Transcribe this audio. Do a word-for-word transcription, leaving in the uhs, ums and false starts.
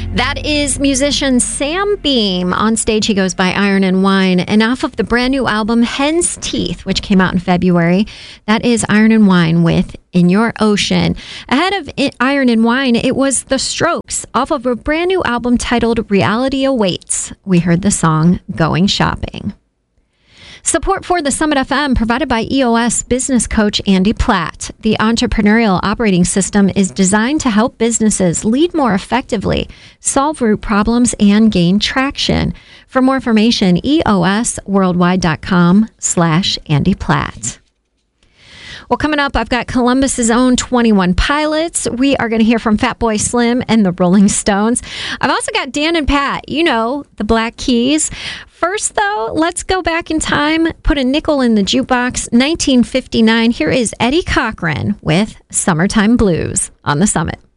That is musician Sam Beam. On stage, he goes by Iron and Wine. And off of the brand new album, Hen's Teeth, which came out in February, that is Iron and Wine with In Your Ocean. Ahead of Iron and Wine, it was The Strokes off of a brand new album titled Reality Awaits. We heard the song Going Shopping. Support for the Summit F M provided by E O S business coach Andy Platt. The entrepreneurial operating system is designed to help businesses lead more effectively, solve root problems, and gain traction. For more information, eosworldwide.com slash Andy Platt. Well, coming up, I've got Columbus's own twenty-one Pilots. We are going to hear from Fatboy Slim and the Rolling Stones. I've also got Dan and Pat, you know, the Black Keys. First, though, let's go back in time, put a nickel in the jukebox. nineteen fifty-nine, here is Eddie Cochran with Summertime Blues on the Summit.